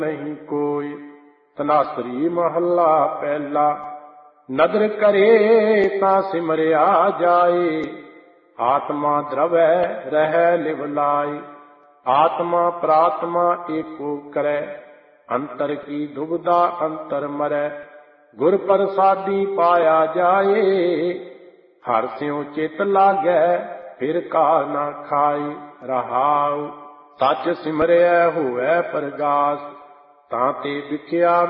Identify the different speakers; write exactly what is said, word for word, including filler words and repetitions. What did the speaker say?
Speaker 1: नहीं कोई। तनासरी महला पहला। नदर करे ता सिमरिया जाए, आत्मा द्रवै रह लिवलाई। आत्मा प्रात्मा एको करे, अंतर की दुबदा अंतर मरै। गुर प्रसादी पाया जाए, हर स्यों चित लागै फिर काल ना खाए। रहाउ सच सिमरिया होवै प्रगास, तां ते बिख्या